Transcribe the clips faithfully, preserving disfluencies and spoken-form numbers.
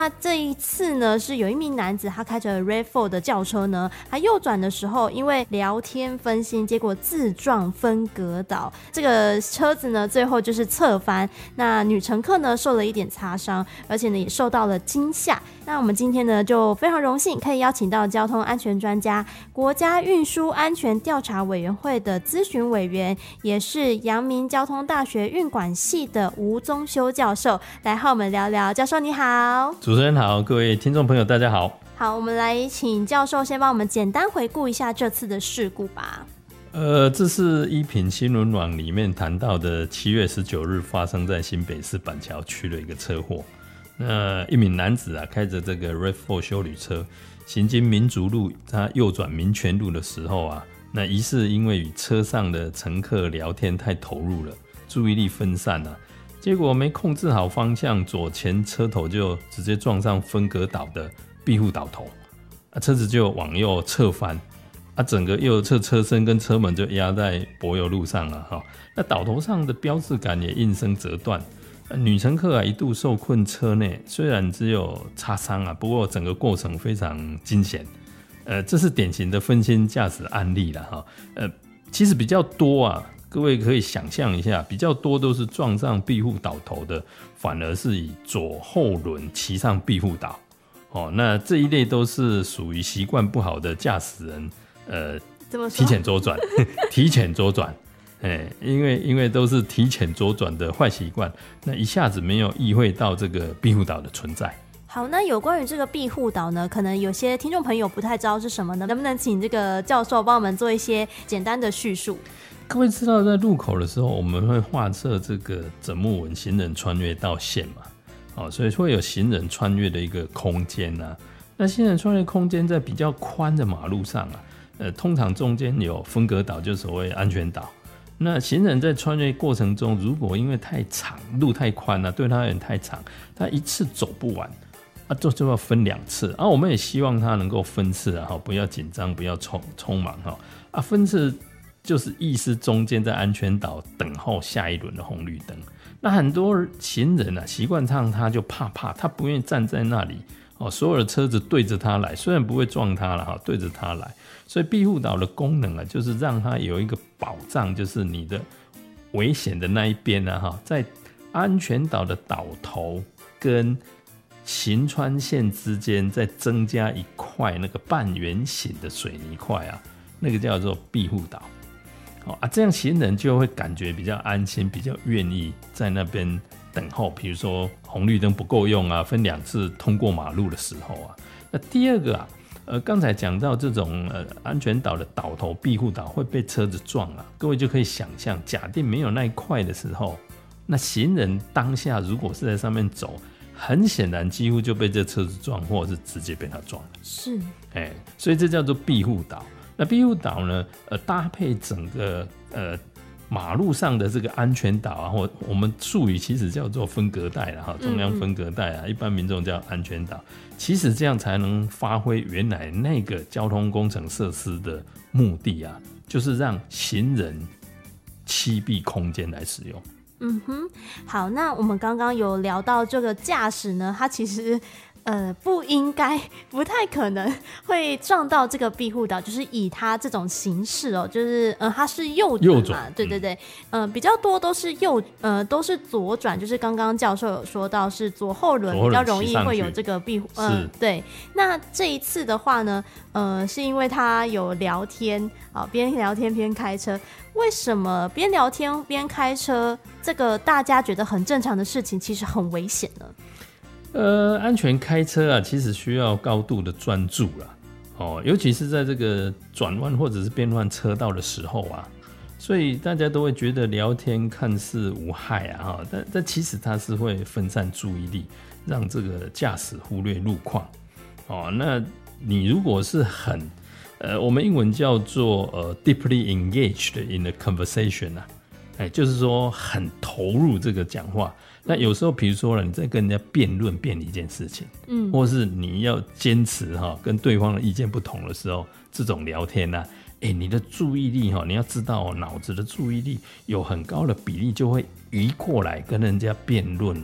那这一次呢，是有一名男子他开着 R A V 四 的轿车呢，他右转的时候因为聊天分心，结果自撞分隔岛，这个车子呢最后就是侧翻，那女乘客呢受了一点擦伤，而且呢也受到了惊吓。那我们今天呢就非常荣幸可以邀请到交通安全专家、国家运输安全调查委员会的咨询委员，也是阳明交通大学运管系的吴宗修教授来和我们聊聊。教授你好。 主持人好，各位听众朋友大家好。 好，我们来请教授先帮我们简单回顾一下这次的事故吧。 呃，这是一品新闻网里面谈到的七月十九日发生在新北市板桥区的一个车祸。那一名男子啊，开着这个 R A V 四 休旅车行经民族路，他右转民权路的时候啊，那疑似因为与车上的乘客聊天太投入了，注意力分散啊，结果没控制好方向，左前车头就直接撞上分隔岛的庇护岛头，啊，车子就往右侧翻，啊，整个右侧车身跟车门就压在柏油路上了哈。那岛头上的标志杆也应声折断，啊，女乘客啊一度受困车内，虽然只有擦伤啊，不过整个过程非常惊险。呃，这是典型的分心驾驶案例了哈。呃，其实比较多啊。各位可以想象一下，比较多都是撞上庇护岛头的，反而是以左后轮骑上庇护岛。哦，那这一类都是属于习惯不好的驾驶人，呃，提前左转，提前左转，哎，因为因为都是提前左转的坏习惯，那一下子没有意会到这个庇护岛的存在。 好，那有关于这个庇护岛呢，可能有些听众朋友不太知道是什么呢？能不能请这个教授帮我们做一些简单的叙述？ 各位知道在路口的时候，我们会画设这个整木纹行人穿越道线嘛，哦，所以会有行人穿越的一个空间啊。那行人穿越空间在比较宽的马路上啊，呃，通常中间有分隔岛，就所谓安全岛。那行人在穿越过程中，如果因为太长，路太宽了，对他而言太长，他一次走不完。啊，就就要分两次啊，我们也希望他能够分次啊，不要紧张，不要匆匆忙哈。啊，分次就是意思中间在安全岛等候下一轮的红绿灯。那很多行人啊，习惯上他就怕怕，他不愿意站在那里哦，所有的车子对着他来，虽然不会撞他了哈，对着他来。所以庇护岛的功能啊，就是让他有一个保障，就是你的危险的那一边啊哈，在安全岛的岛头跟行穿线之间再增加一块那个半圆形的水泥块啊，那个叫做庇护岛。哦啊，这样行人就会感觉比较安心，比较愿意在那边等候。比如说红绿灯不够用啊，分两次通过马路的时候啊。那第二个啊，呃，刚才讲到这种呃安全岛的岛头庇护岛会被车子撞啊，各位就可以想象，假定没有那一块的时候，那行人当下如果是在上面走，很显然几乎就被这车子撞，或者是直接被他撞了。 是， 哎，所以这叫做庇护岛。那庇护岛呢，呃，搭配整个呃马路上的这个安全岛啊，或我们术语其实叫做分隔带啦，哈，中央分隔带啊，嗯嗯，一般民众叫安全岛。其实这样才能发挥原来那个交通工程设施的目的啊，就是让行人栖闭空间来使用。 嗯哼，好，那我们刚刚有聊到这个驾驶呢，他其实呃不应该，不太可能会撞到这个庇护岛，就是以他这种形式哦，就是呃他是右转嘛，右转对对对，嗯、呃，比较多都是右呃都是左转，就是刚刚教授有说到是左后轮比较容易会有这个庇护，呃对。那这一次的话呢，呃是因为他有聊天啊，边聊天边开车。为什么边聊天边开车，这个大家觉得很正常的事情，其实很危险呢？ 呃，安全开车啊，其实需要高度的专注啦，哦，尤其是在这个转弯或者是变换车道的时候啊，所以大家都会觉得聊天看似无害啊，但但其实它是会分散注意力，让这个驾驶忽略路况。哦，那你如果是很呃，我们英文叫做呃 deeply engaged in the conversation 啊，哎，就是说很投入这个讲话。那有时候，比如说呢，你在跟人家辩论辩一件事情，嗯，或是你要坚持哈，跟对方的意见不同的时候，这种聊天啊，哎，你的注意力哈，你要知道哦，脑子的注意力有很高的比例就会移过来跟人家辩论哦。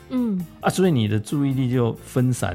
嗯啊，所以你的注意力就分散